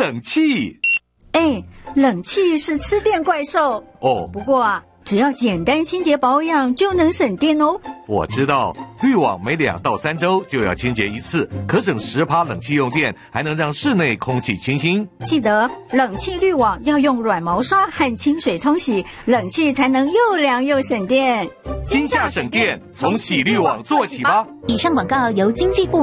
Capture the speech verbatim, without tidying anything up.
冷气。 哎，冷气是吃电怪兽哦， 不过啊，只要简单清洁保养就能省电哦。 我知道，滤网每两到三周就要清洁一次，可省十趴冷气用电，还能让室内空气清新。 记得冷气滤网要用软毛刷和清水冲洗，冷气才能又凉又省电。 今夏省电，从洗滤网做起吧。 以上广告由经济部